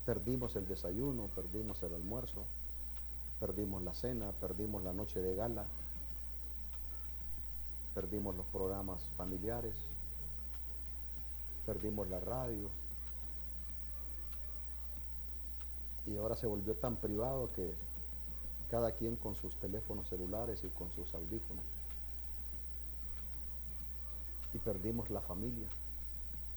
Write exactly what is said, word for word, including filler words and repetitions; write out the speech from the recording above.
Perdimos el desayuno, perdimos el almuerzo, perdimos la cena, perdimos la noche de gala, perdimos los programas familiares, perdimos la radio, y ahora se volvió tan privado que cada quien con sus teléfonos celulares y con sus audífonos. Y perdimos la familia.